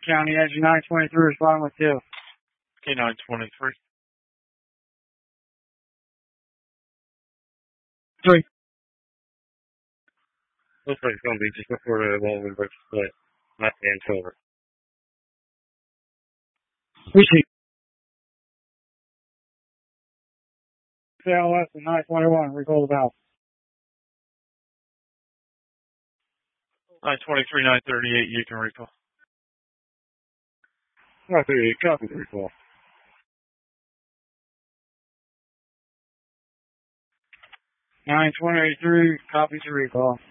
County Engine 923 responding with 2. Okay, 923. 3. Looks like it's going to be just before the Walden Bridge split. Not the Antover. Receive. CLS and 921, recall the valve. 923, 938, you can recall. 938, copy the recall. 923, copy to recall.